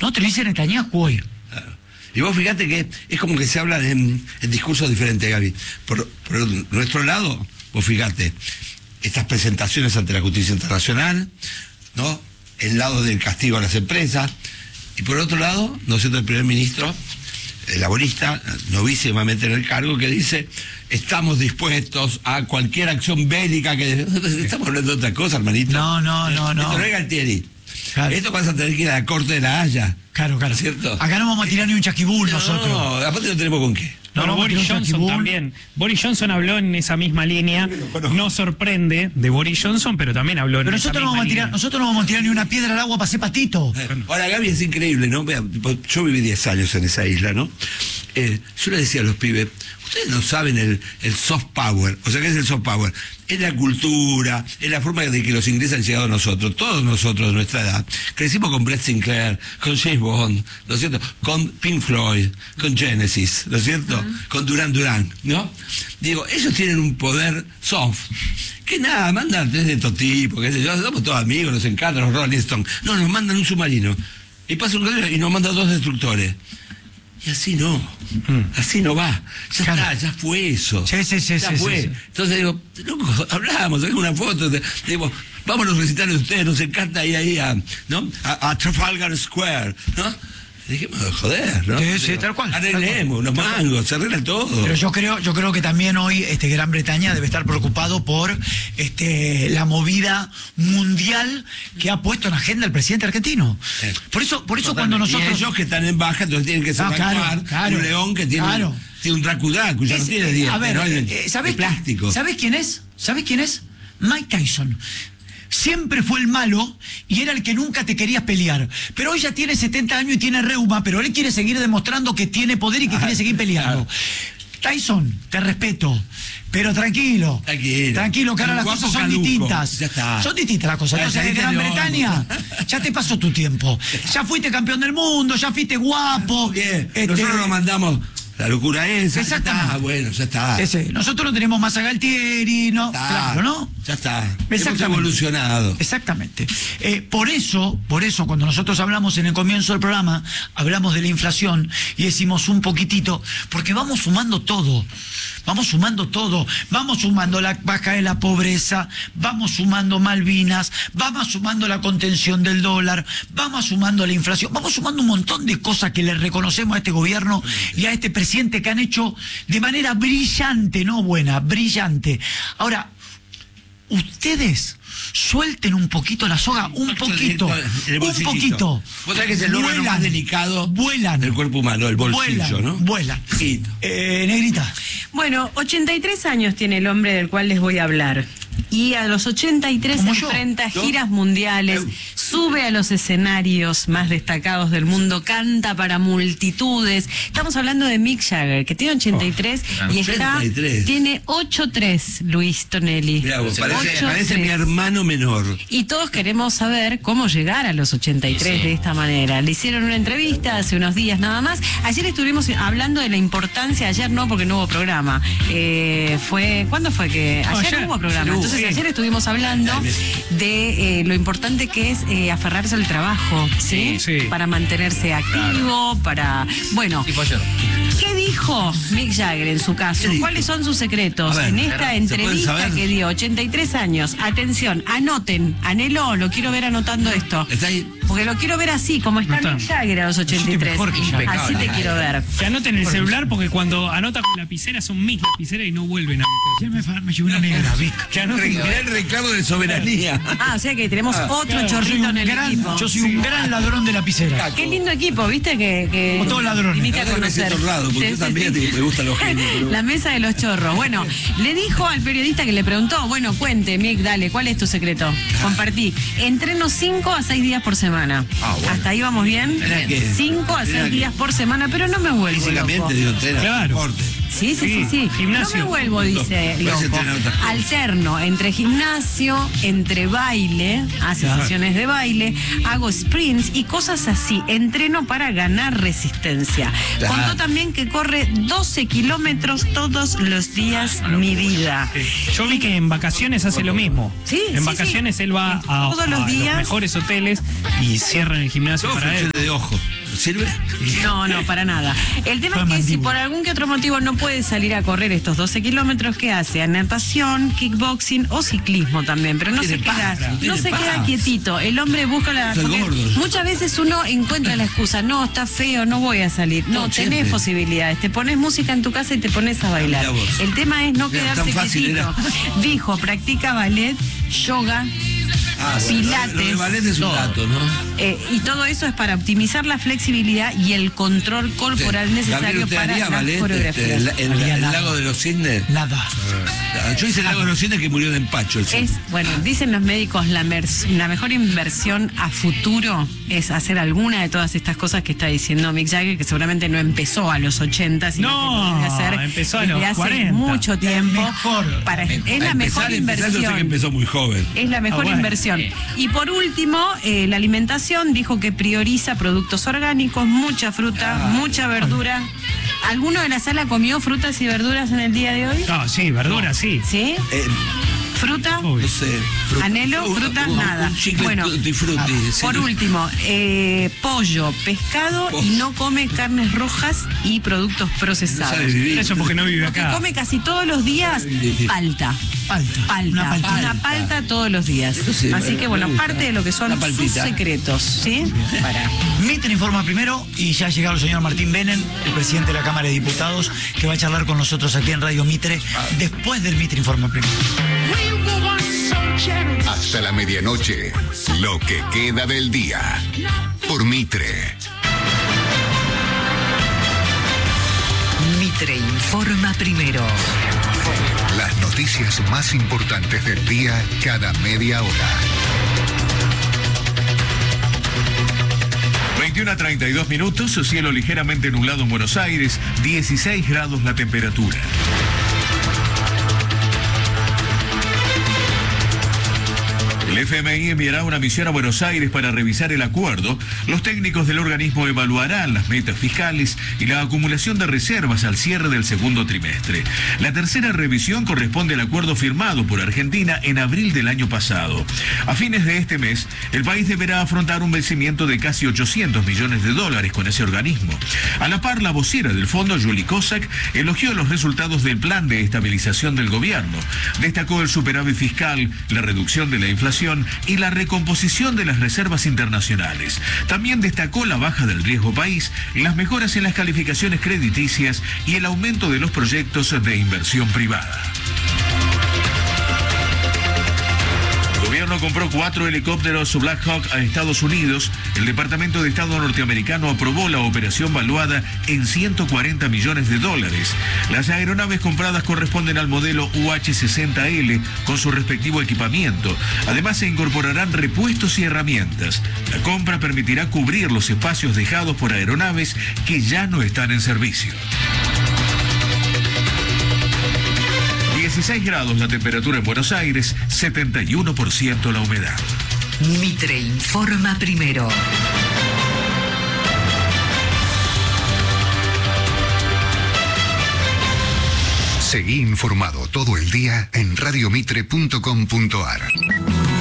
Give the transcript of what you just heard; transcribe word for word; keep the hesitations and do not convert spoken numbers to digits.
No, te lo dice Netanyahu hoy. Claro. Y vos fíjate que es como que se habla en, en discursos diferentes, Gaby. Por, por nuestro lado, vos fíjate, estas presentaciones ante la justicia internacional, ¿no? El lado del castigo a las empresas, y por otro lado, ¿no es cierto?, el primer ministro, el laborista, novísimamente en el cargo, que dice: estamos dispuestos a cualquier acción bélica que... Estamos hablando de otra cosa, hermanito. No, no, no, no. Esto no es Galtieri. Claro. Esto vas a tener que ir a la corte de la Haya. Claro, claro. ¿Cierto? Acá no vamos a tirar ni un chasquibul no, nosotros. No, aparte no tenemos con qué. No, No, no, Boris no, Johnson no, también. Boris Johnson habló en esa misma línea. No sorprende de Boris Johnson, pero también habló en Pero esa nosotros no, misma vamos a tirar, línea. nosotros no vamos a tirar ni una piedra al agua para hacer patito. Ahora, Gaby, es increíble, ¿no? Vea, yo viví diez años en esa isla, ¿no? Eh, yo le decía a los pibes, ustedes no saben el, el soft power. O sea, ¿qué es el soft power? Es la cultura, es la forma de que los ingleses han llegado a nosotros, todos nosotros de nuestra edad. Crecimos con Brett Sinclair, con James Bond, ¿no es cierto? Con Pink Floyd, con Genesis, ¿no es cierto? Uh-huh. Con Duran Duran, ¿no? Digo, ellos tienen un poder soft. Que nada, mandan tres de estos tipos, qué sé yo, somos todos amigos, nos encantan los Rolling Stones. No, nos mandan un submarino. Y pasa un y nos mandan dos destructores. Y así no, mm. así no va. Ya claro. está, ya fue eso. Sí, sí, sí, ya sí, fue. sí, sí. Entonces digo, loco, hablamos, saqué una foto, de, digo, vamos a los recitales de ustedes, nos encanta ir ahí a, ¿no? a, a Trafalgar Square, ¿no? Dijimos, joder, ¿no? Sí, sí, tal cual. Arreglemos, unos mangos, se arregla todo. Pero yo creo, yo creo que también hoy este Gran Bretaña debe estar preocupado por este la movida mundial que ha puesto en agenda el presidente argentino. Eh, por eso, por eso totalmente. Cuando nosotros. Y ellos que están en baja, entonces tienen que no, claro, claro, un león que tiene, claro. tiene un Dracudacu, ya no tiene dientes, a ver, ¿no? eh, ¿sabes, plástico. ¿Sabes quién es? ¿Sabes quién es? Mike Tyson. Siempre fue el malo y era el que nunca te querías pelear. Pero hoy ya tiene setenta años y tiene reuma, pero él quiere seguir demostrando que tiene poder y que ah, quiere seguir peleando. Ah. Tyson, te respeto, pero tranquilo. Tranquilo, tranquilo que ahora las cosas son caduco. distintas. Ya está. Son distintas las cosas. Entonces, en Gran Bretaña, ya te pasó tu tiempo. Ya fuiste campeón del mundo, ya fuiste guapo. Bien, este... nosotros nos mandamos... La locura esa, exactamente. Ya está, bueno, ya está. Ese. Nosotros no tenemos más a Galtieri, ¿no? Está, claro, ¿no? Ya está. Hemos evolucionado. Exactamente. Eh, por eso, por eso, cuando nosotros hablamos en el comienzo del programa, hablamos de la inflación y decimos un poquitito, porque vamos sumando todo. Vamos sumando todo, vamos sumando la baja de la pobreza, vamos sumando Malvinas, vamos sumando la contención del dólar, vamos sumando la inflación, vamos sumando un montón de cosas que le reconocemos a este gobierno y a este presidente que han hecho de manera brillante, no buena, brillante. Ahora, ustedes suelten un poquito la soga, un poquito, un poquito. Vos sabés que es el órgano más delicado vuelan, del cuerpo humano, el bolsillo, vuelan, ¿no? Vuelan. Eh, Negrita. Bueno, ochenta y tres años tiene el hombre del cual les voy a hablar. Y a los ochenta y tres se enfrenta a giras mundiales, sube a los escenarios más destacados del mundo, canta para multitudes. Estamos hablando de Mick Jagger, que tiene ochenta y tres oh, y está ochenta y tres. Tiene ocho tres, Luis Tonelli. Mirá, parece, parece mi hermano menor. Y todos queremos saber cómo llegar a los ochenta y tres sí. de esta manera. Le hicieron una entrevista hace unos días nada más. Ayer estuvimos hablando de la importancia, ayer no porque no hubo programa. Eh, fue ¿Cuándo fue que? Ayer, ayer no hubo programa. Entonces sí. ayer estuvimos hablando de eh, lo importante que es eh, aferrarse al trabajo, ¿sí? Sí, sí. Para mantenerse activo, claro. para... Bueno, ¿qué dijo Mick Jagger en su caso? ¿Cuáles son sus secretos? Ver, en esta entrevista que dio, ochenta y tres años. Atención, anoten, anhelo, lo quiero ver anotando esto. ¿Está ahí? Porque lo quiero ver así, como está, no está. Mick Jagger a los ochenta y tres. Así te quiero ver. Que anoten el celular porque cuando anota con lapicera son mis lapiceras y no vuelven a mi casa. Me, me llevo una negra, Vic. Que anoten el reclamo de soberanía. Ah, o sea que tenemos ah, otro claro, chorrito en el gran, equipo. Yo soy sí. un gran ladrón de lapicera. Qué lindo equipo, ¿viste? Que, que como todos ladrones. Limita a conocer. Torrado, porque sí, yo también sí. me gustan los genios. Pero... La mesa de los chorros. Bueno, le dijo al periodista que le preguntó, bueno, cuente, Mick, dale, ¿cuál es tu secreto? Compartí. Entreno cinco a seis días por semana. Ah, bueno. ¿Hasta ahí vamos bien? cinco a seis días por semana, pero no me vuelvo físicamente, loco. digo, entrena, claro. deporte. Sí, sí, sí, Sí, sí. gimnasio. No me vuelvo, dice No, parece loco. entrenar otras cosas. Alterno entre gimnasio, entre baile, hace sesiones de baile, hago sprints y cosas así. Entreno para ganar resistencia. Claro. Contó también que corre doce kilómetros todos los días mi vida. Yo vi que en vacaciones hace lo mismo. Sí, en sí, vacaciones sí. él va a, Todos los a días. los mejores hoteles y cierran el gimnasio Todo para él. función de ojo. ¿Sirve? No, no, para nada. El tema Fue es que si mandíbula. por algún que otro motivo no puede salir a correr estos doce kilómetros, ¿qué hace? Natación, kickboxing o ciclismo también, pero no se Tiene queda, paz, no tiene se paz. queda quietito. El hombre busca la... Soy porque gordo. muchas veces uno encuentra la excusa, no, está feo, no voy a salir. No, No, tenés siempre. posibilidades. Te pones música en tu casa y te pones a bailar. Mirá vos. El tema es no Mirá, quedarse tan fácil quietito. era. Dijo, practica ballet, yoga, Ah, bueno, pilates. Lo de ballet es un todo. dato, ¿no? Eh, y todo eso es para optimizar la flexibilidad y el control corporal Sí. necesario Gabriel, ¿usted para haría las ballet, coreografías. este, el, el- Haría el nada. lago de los cisnes? Nada. Ah, Yo hice el lago de los cisnes que murió de empacho. El cisne. Es, bueno, dicen los médicos, la, mers- la mejor inversión a futuro es hacer alguna de todas estas cosas que está diciendo Mick Jagger, que seguramente no empezó a los ochenta, sino No, que puede hacer empezó a desde los hace cuarenta. mucho tiempo. mejor. Para, es A la empezar, mejor empezar, yo sé que inversión. empezó muy joven. Es la mejor Ah, bueno. inversión. Y por último, eh, la alimentación dijo que prioriza productos orgánicos, mucha fruta, Ah, mucha verdura. ¿Alguno de la sala comió frutas y verduras en el día de hoy? No, sí, verdura, sí. ¿Sí? Eh, ¿Fruta? Uy. no sé. fruta- Anhelo, un- frutas, un- nada. Un chicle Bueno, tutti frutti, sí. Por último, eh, pollo, pescado y no come carnes rojas y productos No procesados. sabe vivir. Eso porque no vive Lo que acá. come casi todos los días, palta. Palta. Palta, Una palta. una palta todos los días. Eso sí, Así me- que bueno, me gusta. parte de lo que son Una sus palpita. secretos, ¿sí? Para. Mitre informa primero y ya ha llegado el señor Martín Benen, el presidente de la Cámara de Diputados, que va a charlar con nosotros aquí en Radio Mitre después del Mitre informa primero. Hasta la medianoche, lo que queda del día. Por Mitre. Mitre informa primero. Las noticias más importantes del día cada media hora. veintiuno a treinta y dos minutos, cielo ligeramente nublado en Buenos Aires, dieciséis grados la temperatura. El F M I enviará una misión a Buenos Aires para revisar el acuerdo. Los técnicos del organismo evaluarán las metas fiscales y la acumulación de reservas al cierre del segundo trimestre. La tercera revisión corresponde al acuerdo firmado por Argentina en abril del año pasado. A fines de este mes, el país deberá afrontar un vencimiento de casi ochocientos millones de dólares con ese organismo. A la par, la vocera del fondo, Julie Kosak, elogió los resultados del plan de estabilización del gobierno. Destacó el superávit fiscal, la reducción de la inflación y la recomposición de las reservas internacionales. También destacó la baja del riesgo país, las mejoras en las calificaciones crediticias y el aumento de los proyectos de inversión privada. El gobierno compró cuatro helicópteros Black Hawk a Estados Unidos. El Departamento de Estado norteamericano aprobó la operación valuada en ciento cuarenta millones de dólares. Las aeronaves compradas corresponden al modelo U H sesenta L con su respectivo equipamiento. Además, se incorporarán repuestos y herramientas. La compra permitirá cubrir los espacios dejados por aeronaves que ya no están en servicio. dieciséis grados la temperatura en Buenos Aires, setenta y uno por ciento la humedad. Mitre informa primero. Seguí informado todo el día en radiomitre punto com punto ar.